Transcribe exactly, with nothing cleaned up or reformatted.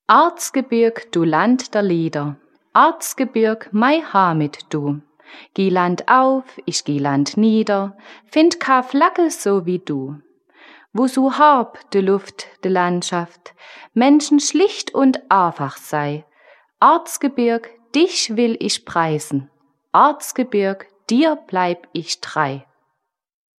Arzgebirg, du Land der Lieder, Arzgebirg, mei Hamid du. Geh Land auf, ich geh Land nieder, find ka Flagge so wie du. Wo so hab de Luft, de Landschaft, Menschen schlicht und einfach sei. Arzgebirg, dich will ich preisen, Arzgebirg, dir bleib ich treu.